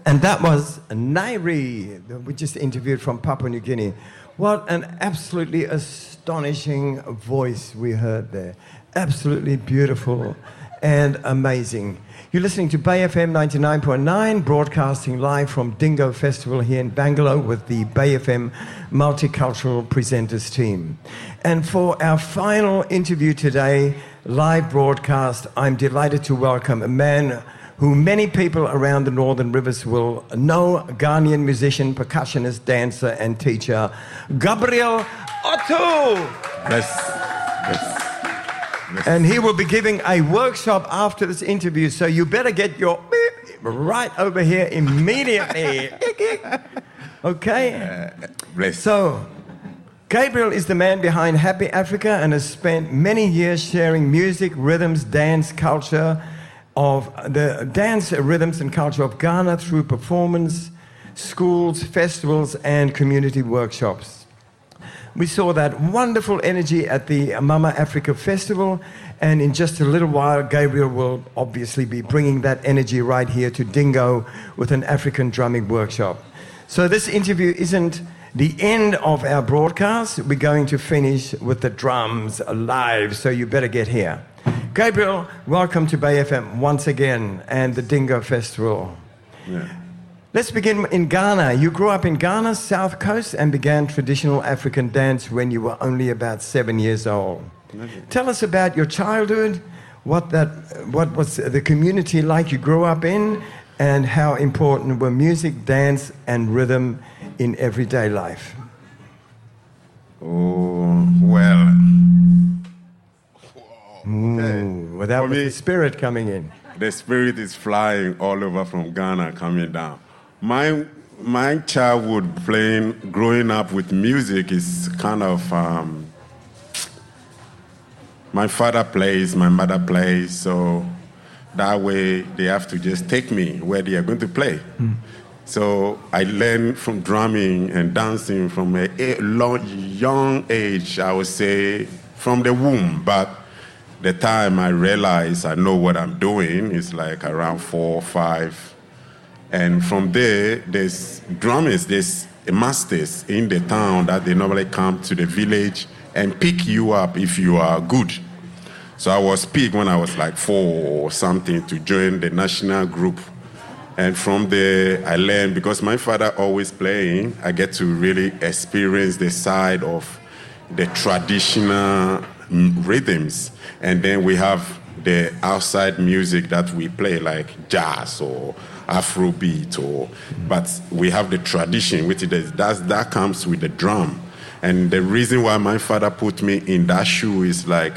And that was Nairi, that we just interviewed from Papua New Guinea. What an absolutely astonishing voice we heard there. Absolutely beautiful and amazing. You're listening to Bay FM 99.9, broadcasting live from Dingo Festival here in Bangalore with the Bay FM Multicultural Presenters team. And for our final interview today, live broadcast, I'm delighted to welcome a man who many people around the Northern Rivers will know, Ghanaian musician, percussionist, dancer, and teacher, Gabriel Otto. Yes. And he will be giving a workshop after this interview, so you better get your beep right over here immediately. Okay? So, Gabriel is the man behind Happy Africa and has spent many years sharing music, rhythms, dance, culture, of the dance rhythms and culture of Ghana through performance, schools, festivals, and community workshops. We saw that wonderful energy at the Mama Africa Festival, and in just a little while, Gabriel will obviously be bringing that energy right here to Dingo with an African drumming workshop. So this interview isn't the end of our broadcast. We're going to finish with the drums live, so you better get here. Gabriel, welcome to Bay FM once again and the Dingo Festival. Yeah. Let's begin in Ghana. You grew up in Ghana's South Coast and began traditional African dance when you were only about 7 years old. Okay. Tell us about your childhood, what was the community like you grew up in, and how important were music, dance, and rhythm in everyday life? Oh, well. Without the spirit coming in. The spirit is flying all over from Ghana, coming down. My childhood growing up with music is kind of, my father plays, my mother plays, so that way they have to just take me where they are going to play. So I learned from drumming and dancing from a young age, I would say, from the womb, but the time I realized I know what I'm doing is like around 4 or 5. And from there, there's drummers, there's masters in the town that they normally come to the village and pick you up if you are good. So I was picked when I was like 4 or something to join the national group. And from there, I learned, because my father always playing, I get to really experience the side of the traditional rhythms. And then we have the outside music that we play, like jazz or Afrobeat, but we have the tradition, which is that comes with the drum. And the reason why my father put me in that shoe is like,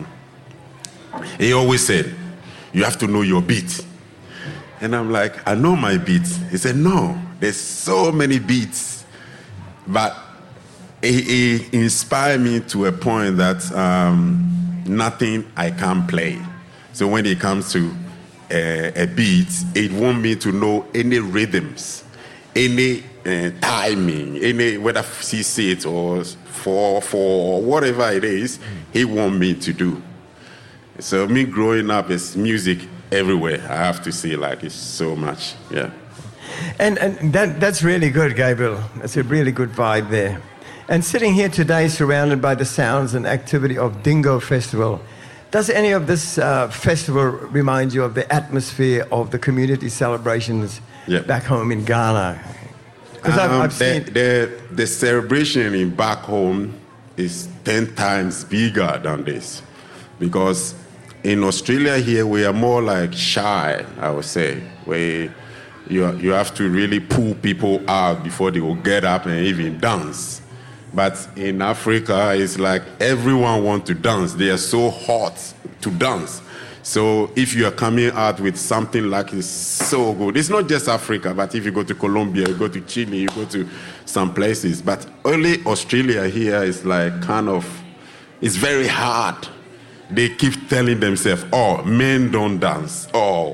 he always said, you have to know your beat. And I'm like, I know my beats. He said, no, there's so many beats. But he inspired me to a point that nothing I can't play. So when it comes to a beat, it wants me to know any rhythms, any timing, any whether C6 or 4/4 or whatever it is, he wants me to do. So me growing up is music everywhere. I have to say, like, it's so much, yeah. And that's really good, Gabriel. That's a really good vibe there. And sitting here today surrounded by the sounds and activity of Dingo Festival, does any of this festival remind you of the atmosphere of the community celebrations back home in Ghana? Because I've seen... The celebration in back home is 10 times bigger than this. Because in Australia here, we are more like shy, I would say. Where you have to really pull people out before they will get up and even dance. But in Africa, it's like everyone wants to dance. They are so hot to dance. So if you are coming out with something like it's so good, it's not just Africa, but if you go to Colombia, you go to Chile, you go to some places. But only Australia here is like kind of, it's very hard. They keep telling themselves, oh, men don't dance. Oh,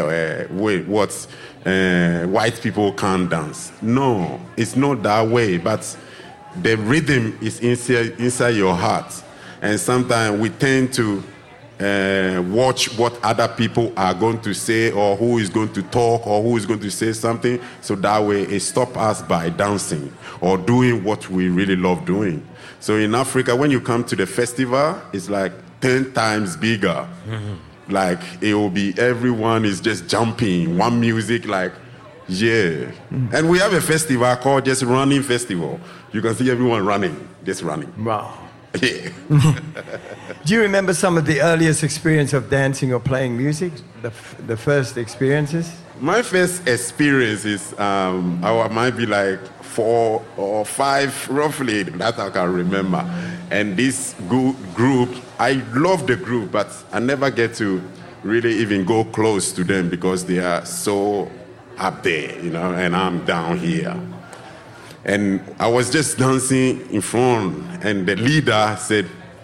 white people can't dance. No, it's not that way. But the rhythm is inside your heart. And sometimes we tend to watch what other people are going to say, or who is going to talk, or who is going to say something. So that way it stops us by dancing or doing what we really love doing. So in Africa, when you come to the festival, it's like 10 times bigger. Mm-hmm. Like it will be, everyone is just jumping, one music, like, yeah. Mm-hmm. And we have a festival called Just Running Festival. You can see everyone running, just running. Wow. Yeah. Do you remember some of the earliest experience of dancing or playing music? The first experiences? My first experience is, I might be like 4 or 5, roughly, that I can remember. And this group, I love the group, but I never get to really even go close to them because they are so up there, and I'm down here. And I was just dancing in front, and the leader said,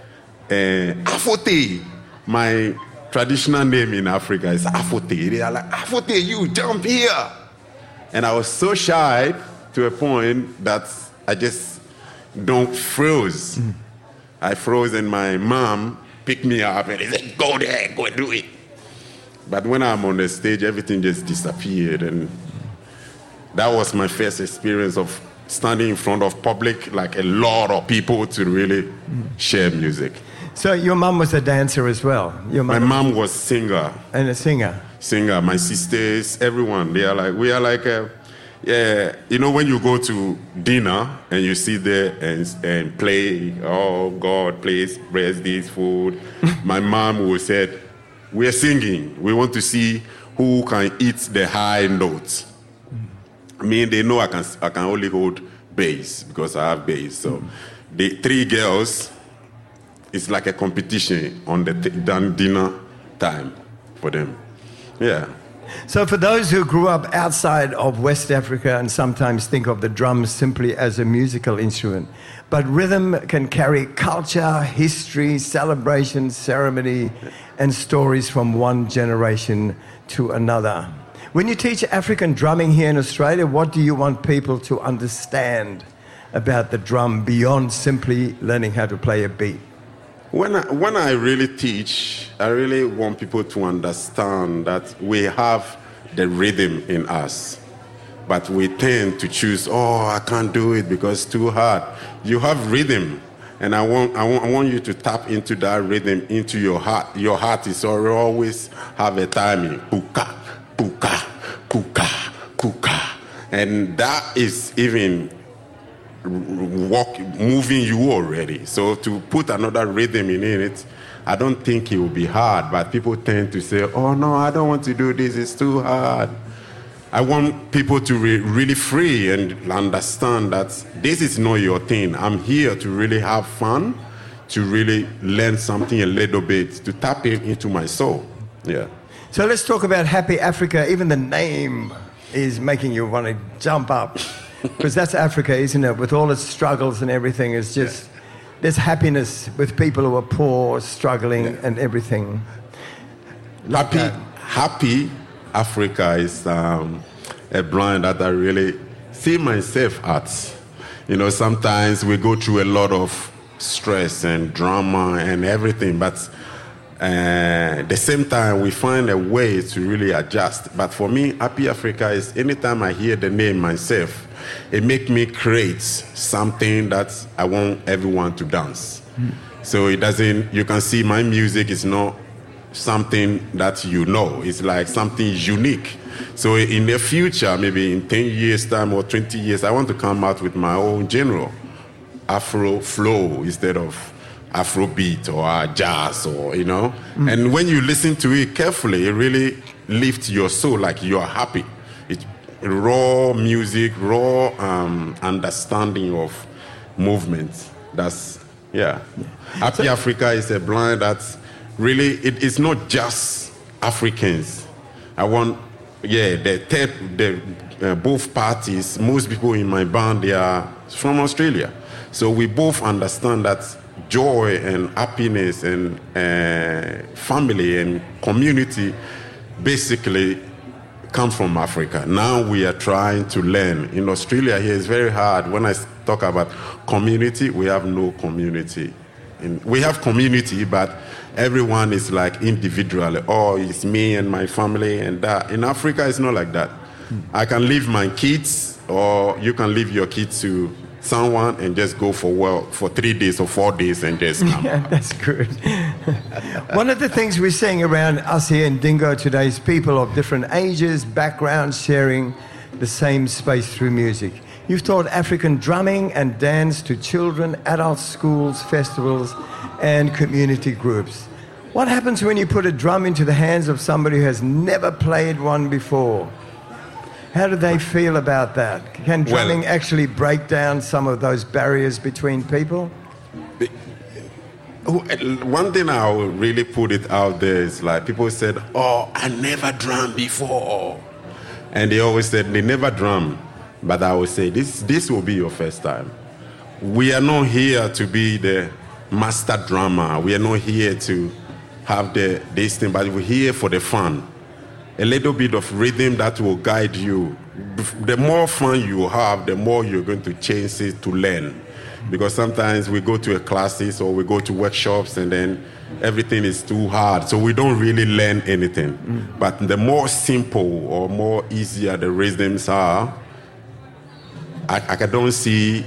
Afote, my traditional name in Africa is Afote. They are like, Afote, you jump here. And I was so shy to a point that I just don't froze. Mm. I froze, and my mom picked me up and he said, go there, go and do it. But when I'm on the stage, everything just disappeared. And that was my first experience of standing in front of public, like a lot of people, to really share music. So your mom was a dancer as well? My mom was singer. And a singer? Singer. My sisters, everyone. We are like, when you go to dinner and you sit there and play, oh God, please bless this food. My mom would say, we are singing. We want to see who can eat the high notes. I mean, they know I can only hold bass because I have bass. So the 3 girls, it's like a competition on the dinner time for them. Yeah. So for those who grew up outside of West Africa and sometimes think of the drums simply as a musical instrument, but rhythm can carry culture, history, celebration, ceremony, and stories from one generation to another. When you teach African drumming here in Australia, what do you want people to understand about the drum beyond simply learning how to play a beat? When I really teach, I really want people to understand that we have the rhythm in us, but we tend to choose, I can't do it because it's too hard. You have rhythm, and I want you to tap into that rhythm, into your heart. Your heart is always have a timing. Puka, puka, puka, puka. And that is even moving you already. So to put another rhythm in it, I don't think it will be hard, but people tend to say, oh no, I don't want to do this, it's too hard. I want people to really free and understand that this is not your thing. I'm here to really have fun, to really learn something a little bit, to tap into my soul. Yeah. So let's talk about Happy Africa. Even the name is making you want to jump up. Because that's Africa, isn't it? With all its struggles and everything, it's just, there's happiness with people who are poor, struggling, and everything. Happy Africa is a brand that I really see myself at. Sometimes we go through a lot of stress and drama and everything, but at the same time, we find a way to really adjust. But for me, Happy Africa is anytime I hear the name myself, it makes me create something that I want everyone to dance. So it doesn't, you can see my music is not something that it's like something unique. So in the future, maybe in 10 years' time or 20 years, I want to come out with my own genre, Afro flow instead of Afrobeat or jazz And when you listen to it carefully, it really lifts your soul, like you are happy. It's raw music, raw understanding of movement. That's, Happy Africa is a brand that's really, it's not just Africans. I want, both parties, most people in my band, they are from Australia. So we both understand that joy and happiness and family and community basically come from Africa. Now we are trying to learn. In Australia here, it's very hard. When I talk about community, we have no community. we have community, but everyone is like individual. Oh, it's me and my family and that. In Africa, it's not like that. I can leave my kids, or you can leave your kids to someone and just go for 3 days or 4 days and just come. Yeah, that's good. One of the things we're seeing around us here in Dingo today is people of different ages, backgrounds, sharing the same space through music. You've taught African drumming and dance to children, adults, schools, festivals, and community groups. What happens when you put a drum into the hands of somebody who has never played one before? How do they feel about that? Can drumming actually break down some of those barriers between people? One thing I will really put it out there is like people said, oh, I never drummed before. And they always said they never drum. But I will say this will be your first time. We are not here to be the master drummer. We are not here to have this thing, but we're here for the fun. A little bit of rhythm that will guide you. The more fun you have, the more you're going to change it to learn. Because sometimes we go to classes or we go to workshops and then everything is too hard. So we don't really learn anything. But the more simple or more easier the rhythms are, I don't see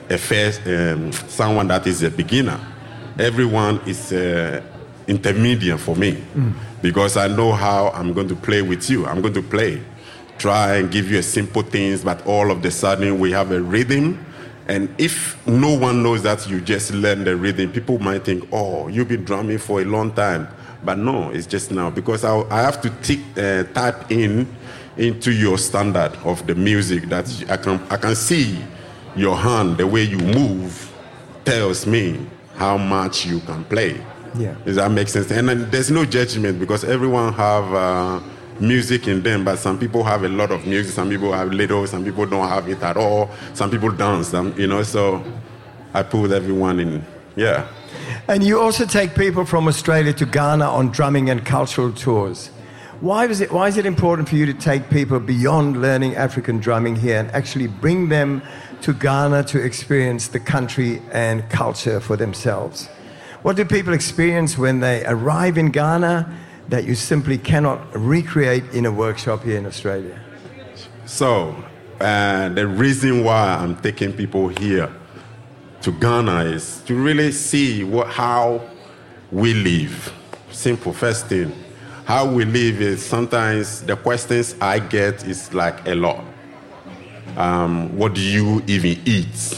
someone that is a beginner. Everyone is intermediate for me because I know how I'm going to play with you. I'm going to try and give you a simple things, but all of a sudden we have a rhythm. And if no one knows that you just learn the rhythm, people might think, oh, you've been drumming for a long time. But no, it's just now because I have to type into your standard of the music that I can see your hand, the way you move tells me how much you can play. Yeah. Does that make sense? And then there's no judgment because everyone have music in them, but some people have a lot of music, some people have little, some people don't have it at all, some people dance, so I put everyone in, yeah. And you also take people from Australia to Ghana on drumming and cultural tours. Why is it important for you to take people beyond learning African drumming here and actually bring them to Ghana to experience the country and culture for themselves? What do people experience when they arrive in Ghana that you simply cannot recreate in a workshop here in Australia? So, the reason why I'm taking people here to Ghana is to really see how we live. Simple, first thing. How we live is sometimes the questions I get is like a lot. What do you even eat?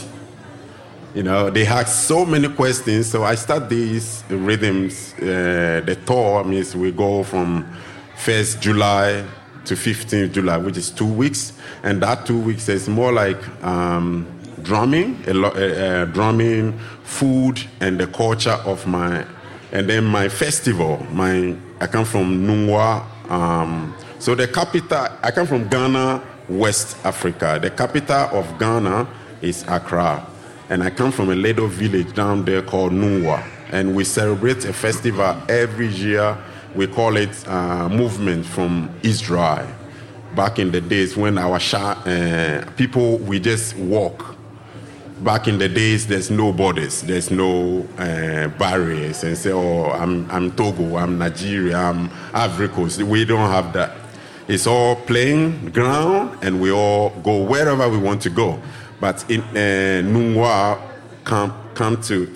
They ask so many questions. So I start these rhythms. The tour means we go from 1st July to 15th July, which is 2 weeks. And that 2 weeks is more like drumming, drumming, food, and the culture of and then my festival. I come from Nungwa. So the capital, I come from Ghana, West Africa. The capital of Ghana is Accra. And I come from a little village down there called Nungwa. And we celebrate a festival every year. We call it Movement from Israel. Back in the days when our people, we just walk. Back in the days, there's no borders, there's no barriers, and say, oh, I'm Togo, I'm Nigeria, I'm Ivory Coast. We don't have that. It's all plain ground, and we all go wherever we want to go. But in Nungwa, come to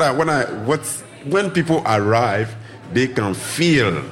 when people arrive, they can feel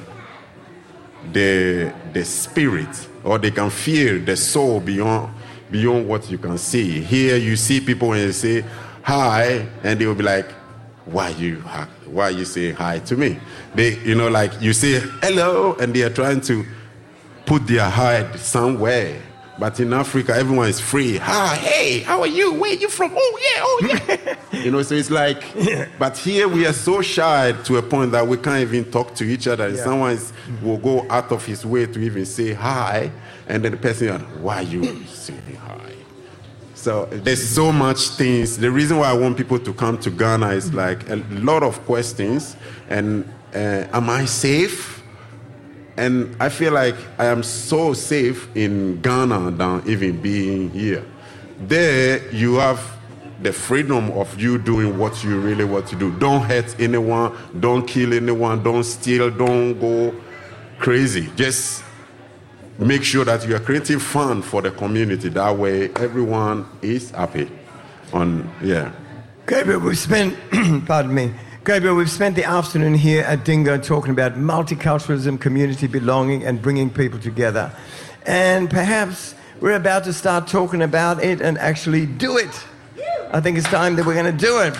the spirit, or they can feel the soul beyond what you can see. Here you see people and you say hi, and they will be like, why you say hi to me? They, like you say hello, and they are trying to put their head somewhere. But in Africa, everyone is free. Hi, hey, how are you? Where are you from? Oh yeah. So it's like, but here we are so shy to a point that we can't even talk to each other. Yeah. Someone will go out of his way to even say hi, and then the person, why are you saying hi? So there's so much things. The reason why I want people to come to Ghana is like a lot of questions. And am I safe? And I feel like I am so safe in Ghana than even being here. There you have the freedom of you doing what you really want to do. Don't hurt anyone, don't kill anyone, don't steal, don't go crazy. Just make sure that you are creating fun for the community. That way, everyone is happy. Gabriel, we've spent, pardon me. Gabriel, we've spent the afternoon here at Dingo talking about multiculturalism, community belonging, and bringing people together. And perhaps we're about to start talking about it and actually do it. I think it's time that we're going to do it.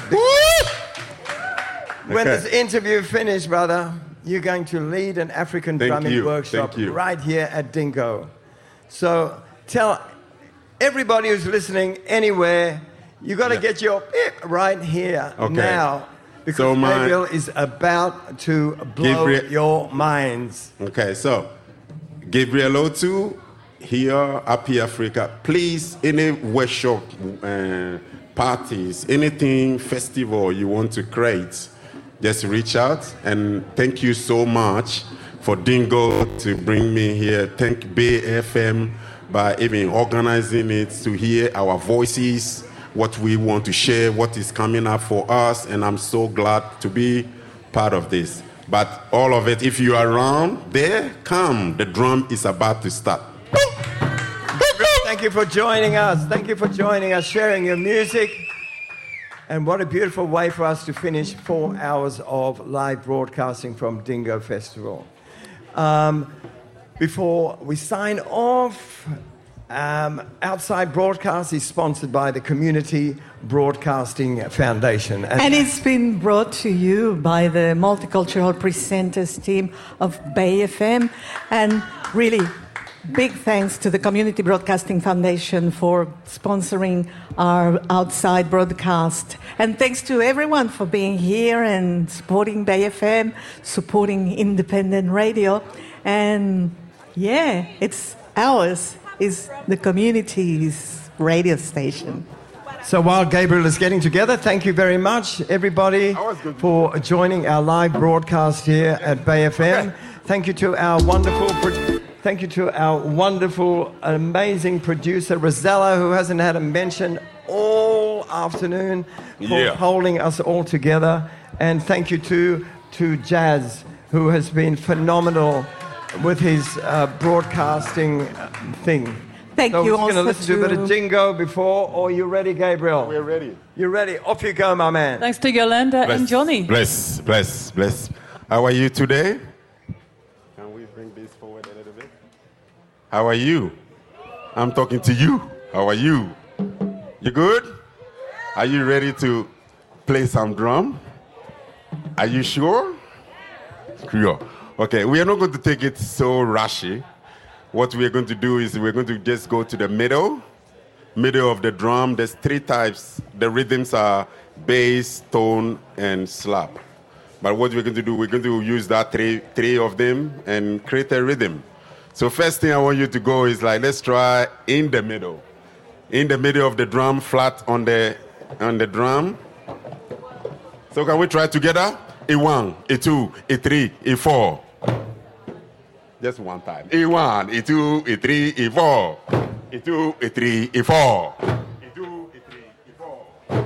When this interview finished, brother, you're going to lead an African drumming workshop right here at Dingo. So tell everybody who's listening anywhere, you got to get your right here now. Because Gabriel is about to blow your minds. Okay, so Gabriel Otu here, Happy Africa. Please, any workshop, parties, anything, festival you want to create, just reach out. And thank you so much for Dingo to bring me here. Thank Bay FM by even organizing it to hear our voices, what we want to share, what is coming up for us, and I'm so glad to be part of this. But all of it, if you are around there, come. The drum is about to start. Thank you for joining us. Thank you for joining us, sharing your music. And what a beautiful way for us to finish 4 hours of live broadcasting from Dingo Festival. Before we sign off, Outside Broadcast is sponsored by the Community Broadcasting Foundation. And it's been brought to you by the Multicultural Presenters team of Bay FM. And really, big thanks to the Community Broadcasting Foundation for sponsoring our Outside Broadcast. And thanks to everyone for being here and supporting Bay FM, supporting independent radio. And yeah, it's ours. Is the community's radio station. So while Gabriel is getting together, thank you very much, everybody, for joining our live broadcast here at Bay FM. Thank you to our wonderful, amazing producer, Rosella, who hasn't had a mention all afternoon, for holding us all together. And thank you to Jazz, who has been phenomenal with his broadcasting thing. Thank you. We're going to listen to a bit of Dingo before, or you ready, Gabriel? We're ready. You're ready. Off you go, my man. Thanks to Yolanda and Johnny. Bless. How are you today? Can we bring this forward a little bit? How are you? I'm talking to you. How are you? You good? Are you ready to play some drum? Are you sure? Sure. Okay, we are not going to take it so rushy. What we are going to do is we're going to just go to the middle of the drum. There's 3 types. The rhythms are bass, tone, and slap. But what we're going to do, we're going to use that three of them and create a rhythm. So first thing I want you to go is like, let's try in the middle. In the middle of the drum, flat on the drum. So can we try together? A1, A2, A3, A4. Just one time. A1, A2, A3, A4. A2, A3, A4. A2, A3, A4.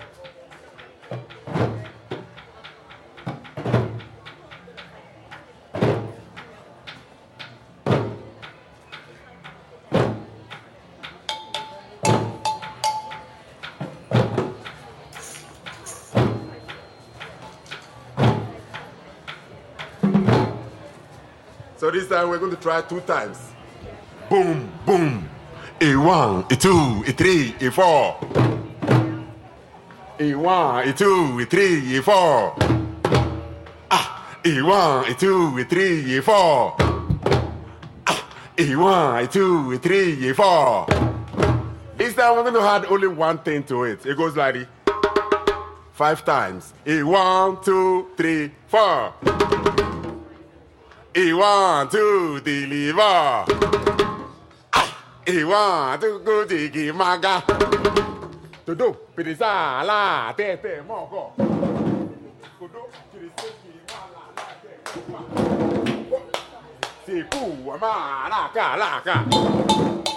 So this time we're going to try 2 times. Boom, boom. A1, A2, A3, A4. A1, A2, A3, A4. A1, A2, A3, A4. A1, A2, A3, A4. This time we're going to add only one thing to it. It goes like this. 5 times. A1, 2, 3, 4. A1, 2, deliver. A1, 2, go digi maga. Todo, pizza, la, te, mogo. Todo, si pu, ma, la, ka.